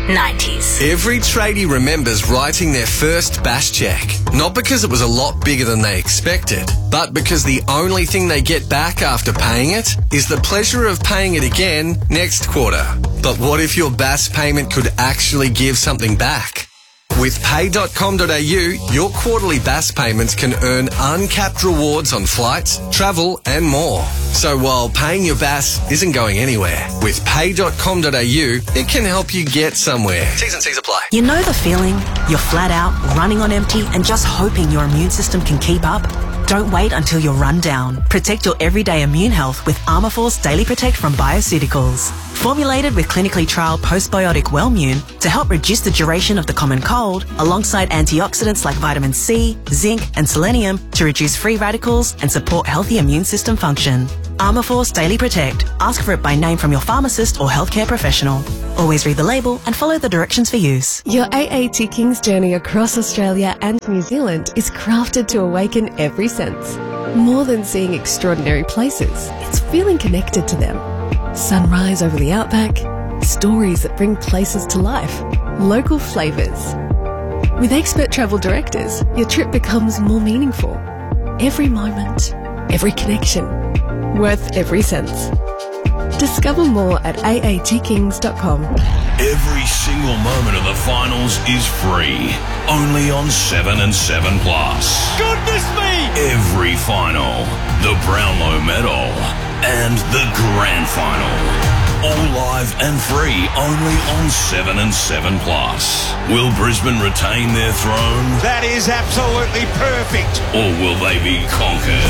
90s. Every tradie remembers writing their first bash check. Not because it was a lot bigger than they expected, but because the only thing they get back after paying it is the pleasure of paying it again next quarter. But what if your BAS payment could actually give something back? With pay.com.au, your quarterly BAS payments can earn uncapped rewards on flights, travel and more. So while paying your BAS isn't going anywhere, with pay.com.au, it can help you get somewhere. T's and C's apply. You know the feeling? You're flat out, running on empty and just hoping your immune system can keep up? Don't wait until you're run down. Protect your everyday immune health with Armourforce Daily Protect from Bioceuticals. Formulated with clinically trialled postbiotic Wellmune to help reduce the duration of the common cold, alongside antioxidants like vitamin C, zinc and selenium to reduce free radicals and support healthy immune system function. Armourforce Daily Protect. Ask for it by name from your pharmacist or healthcare professional. Always read the label and follow the directions for use. Your AAT Kings journey across Australia and New Zealand is crafted to awaken every sense. More than seeing extraordinary places, it's feeling connected to them. Sunrise over the outback, stories that bring places to life, local flavours. With expert travel directors, your trip becomes more meaningful. Every moment, every connection, worth every cent. Discover more at aatkings.com. Every single moment of the finals is free. Only on 7 and 7 Plus. Goodness me! Every final, the Brownlow Medal, and the Grand Final. All live and free only on 7 and 7 Plus. Will Brisbane retain their throne? That is absolutely perfect. Or will they be conquered?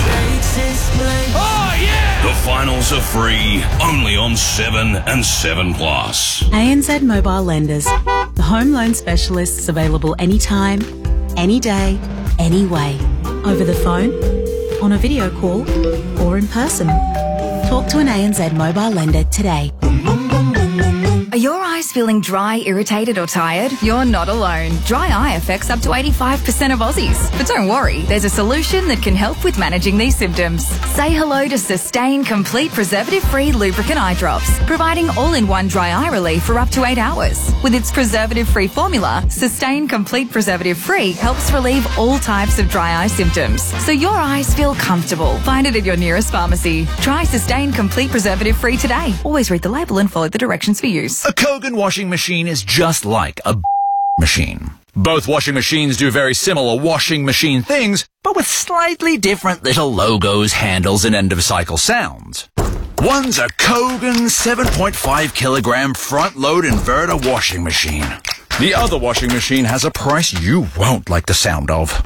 Oh, yeah! The finals are free only on 7 and 7 Plus. ANZ Mobile Lenders. The home loan specialists available anytime, any day, any way. Over the phone, on a video call, or in person. Talk to an ANZ mobile lender today. Are your eyes feeling dry, irritated or tired? You're not alone. Dry eye affects up to 85% of Aussies. But don't worry, there's a solution that can help with managing these symptoms. Say hello to Sustain Complete Preservative-Free Lubricant Eye Drops, providing all-in-one dry eye relief for up to 8 hours. With its preservative-free formula, Sustain Complete Preservative-Free helps relieve all types of dry eye symptoms, so your eyes feel comfortable. Find it at your nearest pharmacy. Try Sustain Complete Preservative-Free today. Always read the label and follow the directions for use. A Kogan washing machine is just like a machine. Both washing machines do very similar washing machine things, but with slightly different little logos, handles, and end-of-cycle sounds. One's a Kogan 7.5 kilogram front-load inverter washing machine. The other washing machine has a price you won't like the sound of.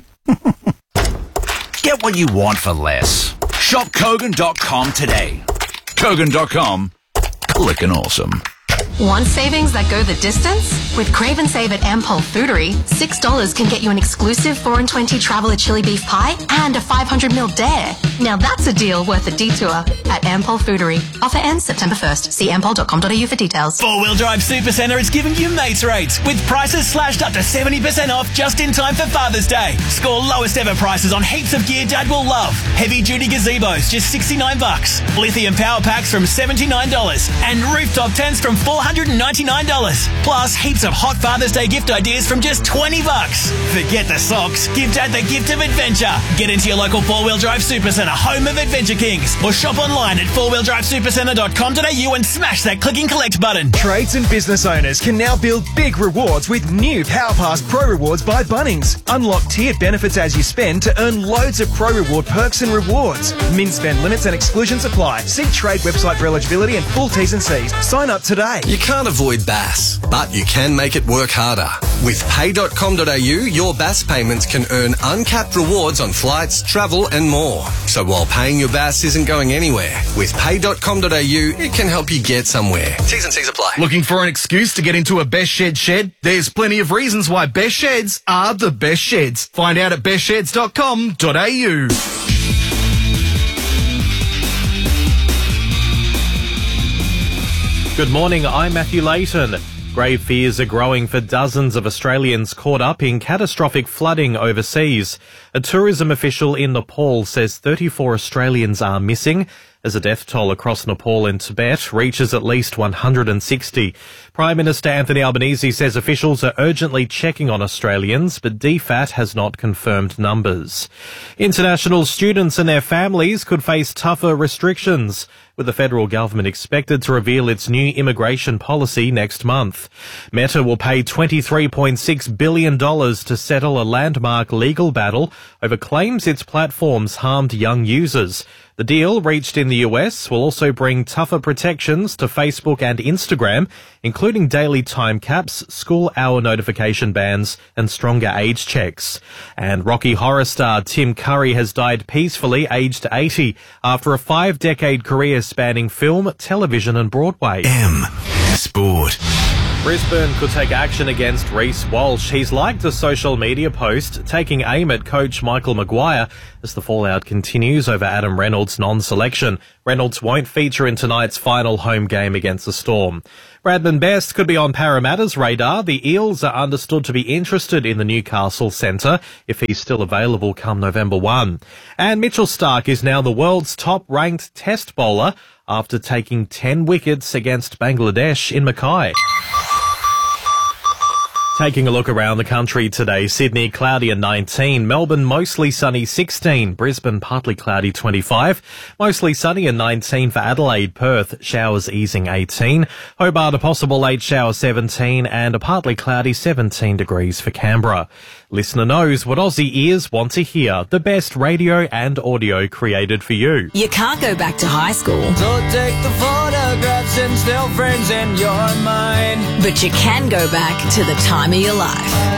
Get what you want for less. Shop Kogan.com today. Kogan.com. Clickin' awesome. Want savings that go the distance? With Crave and Save at Ampol Foodery, $6 can get you an exclusive 4 and 20 Traveller chili beef pie and a 500ml dare. Now that's a deal worth a detour at Ampol Foodery. Offer ends September 1st. See ampol.com.au for details. 4-Wheel Drive Supercentre is giving you mates rates with prices slashed up to 70% off just in time for Father's Day. Score lowest ever prices on heaps of gear Dad will love. Heavy duty gazebos just $69. Lithium power packs from $79 and rooftop tents from $499. Plus heaps of hot Father's Day gift ideas from just $20. Forget the socks. Give Dad the gift of adventure. Get into your local 4-Wheel Drive Supercentre, home of Adventure Kings, or shop online at 4wheeldrivesupercentre.com.au and smash that click and collect button. Trades and business owners can now build big rewards with new PowerPass Pro Rewards by Bunnings. Unlock tiered benefits as you spend to earn loads of Pro Reward perks and rewards. Min spend limits and exclusions apply. See trade website for eligibility and full T's and C's. Sign up today. You can't avoid BAS, but you can make it work harder. With pay.com.au, your BAS payments can earn uncapped rewards on flights, travel and more. So while paying your BAS isn't going anywhere, with pay.com.au, it can help you get somewhere. T's and C's apply. Looking for an excuse to get into a Best Shed shed? There's plenty of reasons why Best Sheds are the best sheds. Find out at bestsheds.com.au. Good morning, I'm Matthew Layton. Grave fears are growing for dozens of Australians caught up in catastrophic flooding overseas. A tourism official in Nepal says 34 Australians are missing. as the death toll across Nepal and Tibet reaches at least 160. Prime Minister Anthony Albanese says officials are urgently checking on Australians, but DFAT has not confirmed numbers. International students and their families could face tougher restrictions, with the federal government expected to reveal its new immigration policy next month. Meta will pay $23.6 billion to settle a landmark legal battle over claims its platforms harmed young users. The deal, reached in the US, will also bring tougher protections to Facebook and Instagram, including daily time caps, school hour notification bans, and stronger age checks. And Rocky Horror star Tim Curry has died peacefully, aged 80, after a 5-decade career spanning film, television and Broadway. Sport. Brisbane could take action against Reece Walsh. He's liked a social media post taking aim at coach Michael Maguire as the fallout continues over Adam Reynolds' non-selection. Reynolds won't feature in tonight's final home game against the Storm. Bradman Best could be on Parramatta's radar. The Eels are understood to be interested in the Newcastle centre if he's still available come November 1. And Mitchell Starc is now the world's top-ranked test bowler after taking 10 wickets against Bangladesh in Mackay. Taking a look around the country today, Sydney cloudy and 19, Melbourne mostly sunny 16, Brisbane partly cloudy 25, mostly sunny and 19 for Adelaide, Perth showers easing 18, Hobart a possible late shower 17 and a partly cloudy 17 degrees for Canberra. Listener knows what Aussie ears want to hear, the best radio and audio created for you. You can't go back to high school. So take the photographs and still friends in your mind. But you can go back to the time of your life.